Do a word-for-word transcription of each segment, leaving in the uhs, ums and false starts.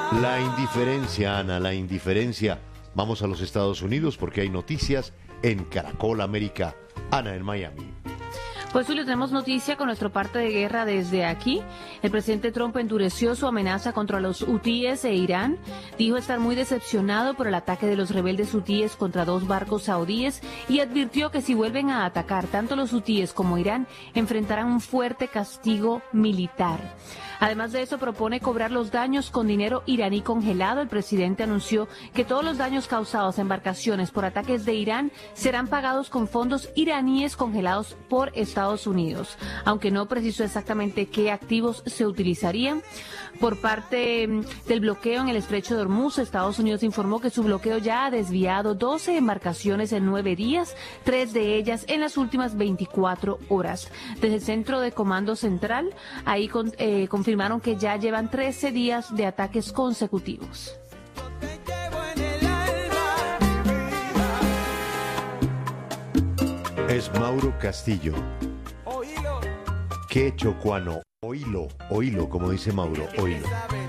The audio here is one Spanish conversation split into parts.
La indiferencia, Ana, la indiferencia. Vamos a los Estados Unidos porque hay noticias en Caracol América. Ana, en Miami. Pues Julio, tenemos noticia con nuestro parte de guerra desde aquí. El presidente Trump endureció su amenaza contra los hutíes e Irán. Dijo estar muy decepcionado por el ataque de los rebeldes hutíes contra dos barcos saudíes y advirtió que si vuelven a atacar tanto los hutíes como Irán, enfrentarán un fuerte castigo militar. Además de eso, propone cobrar los daños con dinero iraní congelado. El presidente anunció que todos los daños causados a embarcaciones por ataques de Irán serán pagados con fondos iraníes congelados por Estados Unidos, aunque no precisó exactamente qué activos se utilizarían. Por parte del bloqueo en el estrecho de Hormuz, Estados Unidos informó que su bloqueo ya ha desviado doce embarcaciones en nueve días, tres de ellas en las últimas veinticuatro horas. Desde el Centro de Comando Central, ahí con, eh, confirmaron que ya llevan trece días de ataques consecutivos. Es Mauro Castillo. Qué chocuano. Oílo, oílo, como dice Mauro, oílo.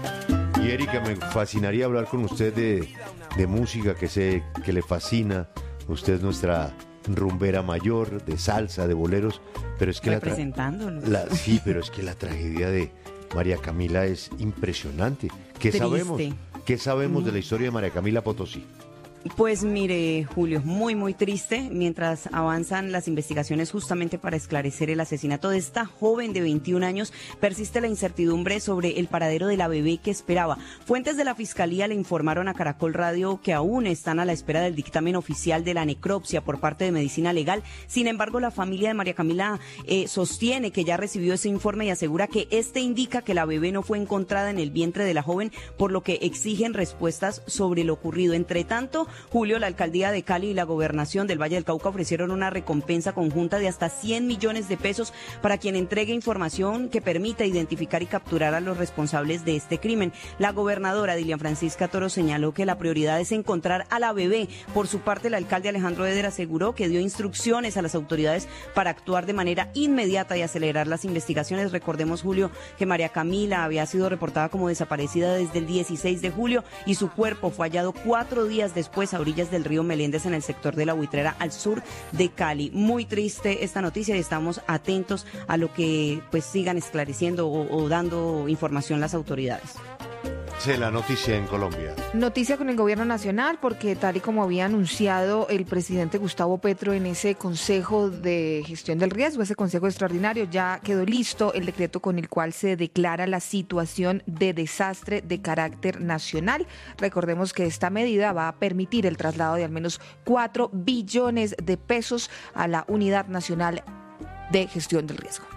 Y Erika, me fascinaría hablar con usted de, de música que sé que le fascina. Usted es nuestra rumbera mayor, de salsa, de boleros, pero es que la, representándonos. la Sí, pero es que la tragedia de María Camila es impresionante. ¿Qué Triste. sabemos? ¿Qué sabemos de la historia de María Camila Potosí? Pues mire, Julio, muy, muy triste mientras avanzan las investigaciones justamente para esclarecer el asesinato de esta joven de veintiún años. Persiste la incertidumbre sobre el paradero de la bebé que esperaba. Fuentes de la Fiscalía le informaron a Caracol Radio que aún están a la espera del dictamen oficial de la necropsia por parte de Medicina Legal. Sin embargo, la familia de María Camila eh, sostiene que ya recibió ese informe y asegura que este indica que la bebé no fue encontrada en el vientre de la joven, por lo que exigen respuestas sobre lo ocurrido. Entre tanto, Julio, la alcaldía de Cali y la gobernación del Valle del Cauca ofrecieron una recompensa conjunta de hasta cien millones de pesos para quien entregue información que permita identificar y capturar a los responsables de este crimen. La gobernadora Dilian Francisca Toro señaló que la prioridad es encontrar a la bebé. Por su parte, el alcalde Alejandro Eder aseguró que dio instrucciones a las autoridades para actuar de manera inmediata y acelerar las investigaciones. Recordemos, Julio, que María Camila había sido reportada como desaparecida desde el dieciséis de julio y su cuerpo fue hallado cuatro días después a orillas del río Meléndez en el sector de La Buitrera al sur de Cali. Muy triste esta noticia y estamos atentos a lo que pues sigan esclareciendo o, o dando información las autoridades. Sí, la noticia en Colombia. Noticia con el gobierno nacional porque tal y como había anunciado el presidente Gustavo Petro en ese Consejo de Gestión del Riesgo, ese Consejo Extraordinario, ya quedó listo el decreto con el cual se declara la situación de desastre de carácter nacional. Recordemos que esta medida va a permitir el traslado de al menos cuatro billones de pesos a la Unidad Nacional de Gestión del Riesgo.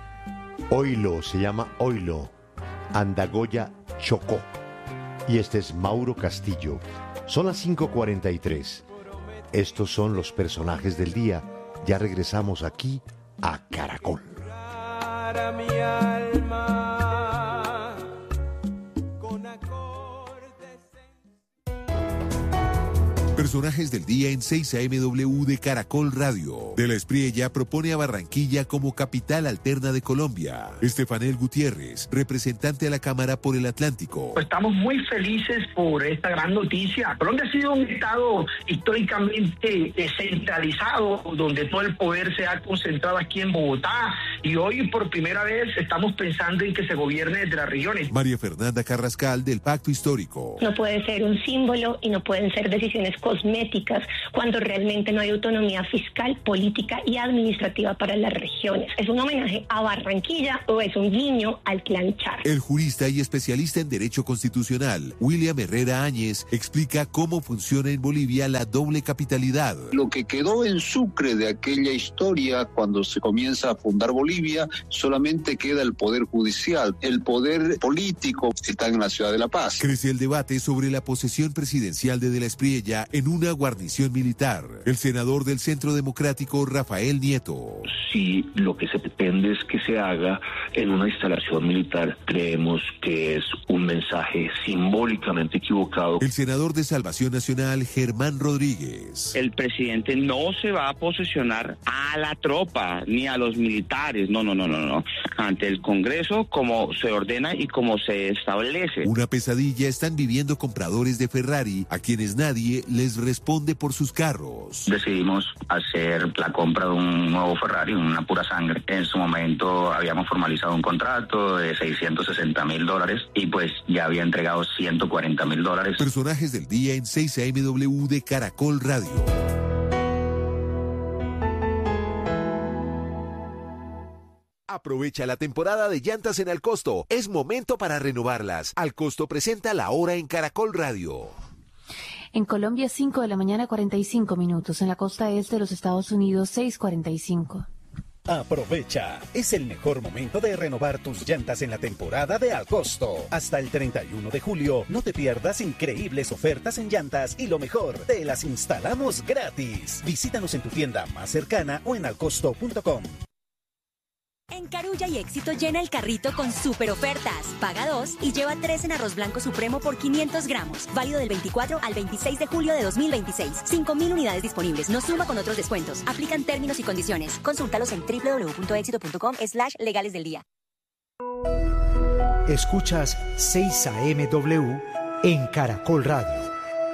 Oilo, se llama Oilo, Andagoya, Chocó. Y este es Mauro Castillo. Son las cinco cuarenta y tres. Estos son los personajes del día. Ya regresamos aquí a Caracol. Para mi alma, con acordes. Personajes del día en seis A M W de Caracol Radio. De la Espriella propone a Barranquilla como capital alterna de Colombia. Estefanel Gutiérrez, representante a la Cámara por el Atlántico. Estamos muy felices por esta gran noticia. Colombia ha sido un estado históricamente descentralizado, donde todo el poder se ha concentrado aquí en Bogotá, y hoy por primera vez estamos pensando en que se gobierne desde las regiones. María Fernanda Carrascal, del Pacto Histórico. No puede ser un símbolo y no pueden ser decisiones cosméticas cuando realmente no hay autonomía fiscal, política y administrativa para las regiones. ¿Es un homenaje a Barranquilla o es un guiño al Clan Char? El jurista y especialista en Derecho Constitucional, William Herrera Áñez, explica cómo funciona en Bolivia la doble capitalidad. Lo que quedó en Sucre de aquella historia, cuando se comienza a fundar Bolivia, solamente queda el poder judicial. El poder político está en la ciudad de La Paz. Crece el debate sobre la posesión presidencial de De la Espriella en una guarnición militar. El senador del Centro Democrático, Rafael Nieto. Si lo que se pretende es que se haga en una instalación militar, creemos que es un mensaje simbólicamente equivocado. El senador de Salvación Nacional, Germán Rodríguez. El presidente no se va a posesionar a la tropa ni a los militares, no, no, no, no, no, ante el Congreso como se ordena y como se establece. Una pesadilla están viviendo compradores de Ferrari a quienes nadie les responde por sus carros. Decidimos hacer la compra de un nuevo Ferrari, una pura sangre. En su momento habíamos formalizado un contrato de seiscientos sesenta mil dólares y pues ya había entregado ciento cuarenta mil dólares. Personajes del día en seis A M W de Caracol Radio. Aprovecha la temporada de llantas en Al Costo. Es momento para renovarlas. Al Costo presenta la hora en Caracol Radio. En Colombia, cinco de la mañana, cuarenta y cinco minutos. En la costa este de los Estados Unidos, seis cuarenta y cinco. Aprovecha, es el mejor momento de renovar tus llantas en la temporada de Al Costo. Hasta el treinta y uno de julio, no te pierdas increíbles ofertas en llantas y lo mejor, te las instalamos gratis. Visítanos en tu tienda más cercana o en alcosto punto com. En Carulla y Éxito llena el carrito con super ofertas. Paga dos y lleva tres en arroz blanco supremo por quinientos gramos. Válido del veinticuatro al veintiséis de julio de dos mil veintiséis. cinco mil unidades disponibles. No suma con otros descuentos. Aplican términos y condiciones. Consúltalos en doble u doble u doble u punto éxito punto com slash legales del día. Escuchas seis A M W en Caracol Radio.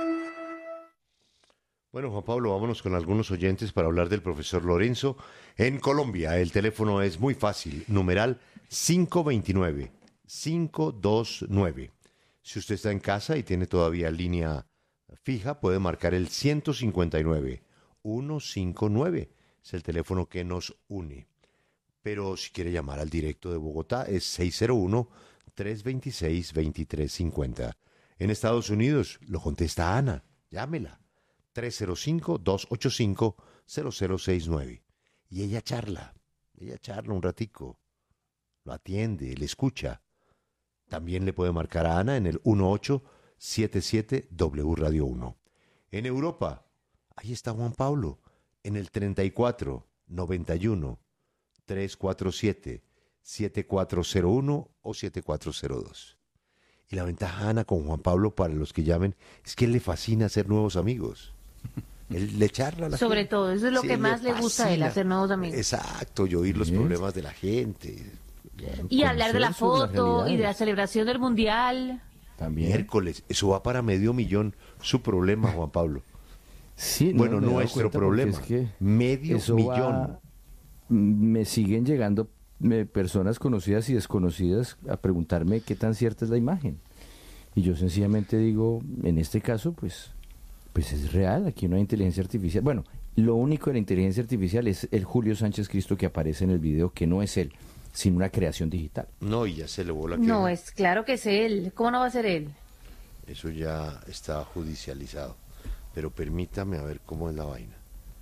Bueno, Juan Pablo, vámonos con algunos oyentes para hablar del profesor Lorenzo. En Colombia, el teléfono es muy fácil, numeral cinco dos nueve, cinco dos nueve. Si usted está en casa y tiene todavía línea fija, puede marcar el ciento cincuenta y nueve, ciento cincuenta y nueve. Es el teléfono que nos une. Pero si quiere llamar al directo de Bogotá, es seis cero uno, tres dos seis, dos tres cinco cero. En Estados Unidos, lo contesta Ana. Llámela. tres cero cinco, dos ocho cinco, cero cero seis nueve. Y ella charla, ella charla un ratico, lo atiende, le escucha. También le puede marcar a Ana en el uno ocho siete siete W Radio uno. En Europa, ahí está Juan Pablo, en el treinta y cuatro, noventa y uno, trescientos cuarenta y siete, setenta y cuatro cero uno o setenta y cuatro cero dos. Y la ventaja, Ana, con Juan Pablo, para los que llamen, es que él le fascina hacer nuevos amigos. Él le charla a la Sobre gente. todo, eso es lo Sí, que más le, le gusta a él, hacer nuevos amigos. Exacto, y oír los ¿Sí? problemas de la gente. Bien, y hablar de la foto y de la celebración del Mundial. También. Miércoles, eso va para medio millón, su problema, Juan Pablo. Sí, no, bueno, nuestro problema, es que medio millón. Va, me siguen llegando me, personas conocidas y desconocidas a preguntarme qué tan cierta es la imagen. Y yo sencillamente digo, en este caso, pues... Pues es real, aquí no hay inteligencia artificial. Bueno, lo único de la inteligencia artificial es el Julio Sánchez Cristo que aparece en el video, que no es él, sino una creación digital. No, y ya se le voló la que... No, es claro que es él. ¿Cómo no va a ser él? Eso ya está judicializado. Pero permítame a ver cómo es la vaina.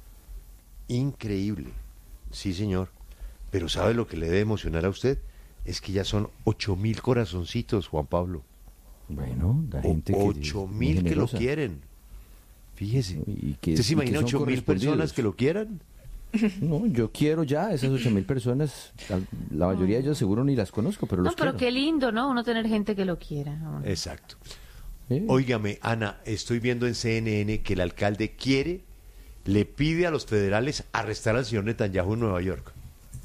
Increíble. Sí, señor. Pero ¿sabe lo que le debe emocionar a usted? Es que ya son ocho mil corazoncitos, Juan Pablo. Bueno, la gente o, ocho mil que lo quieren. Fíjese, ¿Y que, ¿usted se imagina ocho mil personas que lo quieran? No, yo quiero ya esas ocho mil personas, la mayoría de ellos seguro ni las conozco, pero no, los pero quiero. Qué lindo, ¿no? Uno tener gente que lo quiera. ¿No? Exacto. ¿Eh? Óigame, Ana, estoy viendo en C N N que el alcalde quiere, le pide a los federales arrestar al señor Netanyahu en Nueva York.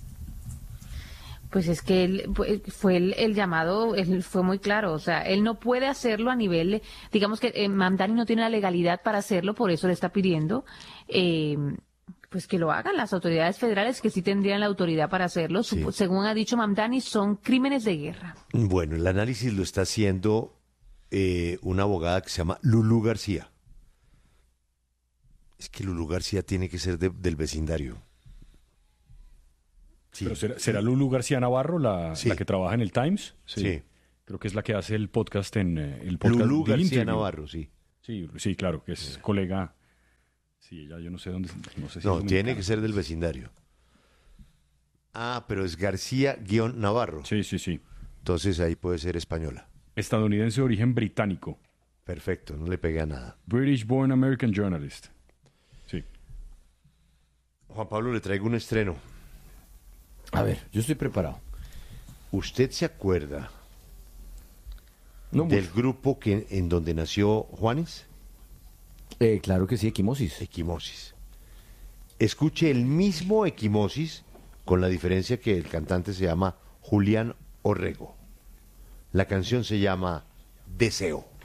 Pues es que él, fue el, el llamado, él fue muy claro, o sea, él no puede hacerlo a nivel, digamos que eh, Mamdani no tiene la legalidad para hacerlo, por eso le está pidiendo, eh, pues que lo hagan las autoridades federales que sí tendrían la autoridad para hacerlo. Sí. Según ha dicho Mamdani, son crímenes de guerra. Bueno, el análisis lo está haciendo eh, una abogada que se llama Lulú García. Es que Lulú García tiene que ser de, del vecindario. Sí. Pero será, ¿será Lulú García Navarro la, sí. la que trabaja en el Times? Sí. sí. Creo que es la que hace el podcast en eh, el podcast Lulú García Interview. Navarro, sí. Sí, sí, claro, que es sí. colega. Sí, ella yo no sé dónde. No, sé si no tiene que ser del vecindario. Ah, pero es García-Navarro. Sí, sí, sí. Entonces ahí puede ser española. Estadounidense de origen británico. Perfecto, no le pegué a nada. British Born American Journalist. Sí. Juan Pablo, le traigo un estreno. A ver, yo estoy preparado. ¿Usted se acuerda no del mucho. grupo que, en donde nació Juanes? Eh, claro que sí, Equimosis. Equimosis. Escuche el mismo Equimosis, con la diferencia que el cantante se llama Julián Orrego. La canción se llama Deseo.